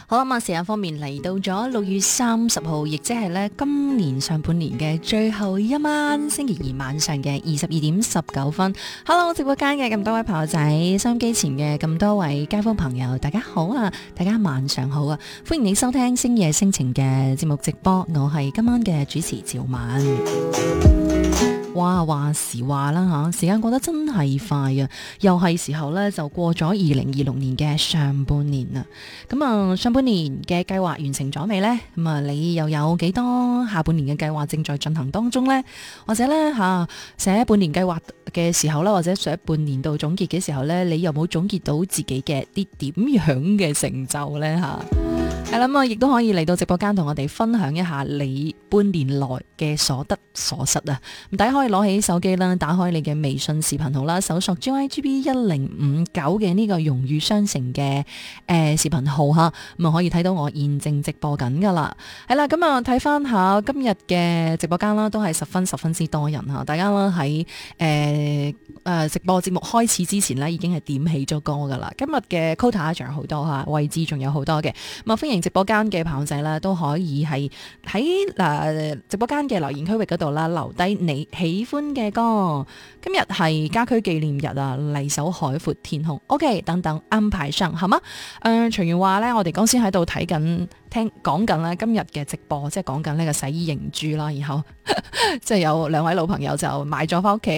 好啦，時間方面嚟到咗6月30號，亦即係咧今年上半年嘅最後一晚，星期二晚上嘅22:19。Hello， 直播間嘅咁多位朋友仔，收音機前嘅咁多位街坊朋友，大家好啊！大家晚上好啊！歡迎你收聽星夜星情嘅節目直播，我係今晚嘅主持趙晚。哇，話時話啦吓，時間過得真係快啊！又係時候咧，就過咗2026年嘅上半年啦。咁啊，上半年嘅計劃完成咗未呢？咁啊，你又有幾多下半年嘅計劃正在進行當中呢？或者咧寫半年計劃嘅時候啦，或者寫半年度總結嘅時候咧，你有冇總結到自己嘅啲點樣嘅成就呢？係啦，咁啊，亦都可以嚟到直播間同我哋分享一下你半年來嘅所得所失啊！咁大家可以攞起手機啦，打開你嘅微信視頻號啦，搜索 JYGB1059嘅呢個融語商城嘅視頻號吓，咁啊可以睇到我現正直播緊噶啦。係啦，咁啊睇翻下今日嘅直播間啦，都係十分之多人吓，大家啦喺直播節目開始之前呢，已經係點起咗歌噶啦。今日嘅 quota 仲有好多吓，位置仲有好多嘅，咁啊歡迎直播間嘅朋友仔啦，都可以係喺直播間嘅留言區域嗰度啦，留低你喜歡嘅歌。今日係家駒紀念日啊，嚟首海闊天空 OK 等等安排上好嗎？隨緣話咧，我哋剛先喺度睇緊講緊咧今日嘅直播，即係講緊呢個洗衣凝珠啦，然後即係有兩位老朋友就買咗翻屋企。